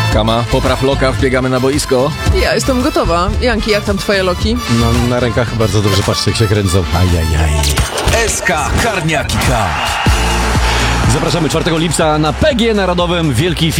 Kama, popraw loka, wbiegamy na boisko. Ja jestem gotowa. Janki, jak tam twoje loki? No, na rękach bardzo dobrze, patrzcie, jak się kręcą. Ajajaj. SK Karniaki Cup. Zapraszamy 4 lipca na PG Narodowym. Wielki